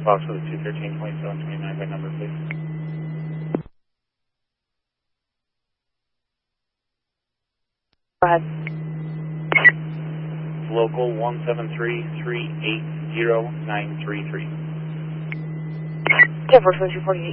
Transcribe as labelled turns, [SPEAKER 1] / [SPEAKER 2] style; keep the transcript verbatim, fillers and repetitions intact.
[SPEAKER 1] box with a two thirteen twenty-seven twenty-nine by number, please.
[SPEAKER 2] Go ahead.
[SPEAKER 1] Local one seven three three eight zero nine three three.
[SPEAKER 2] Ten four two forty eight.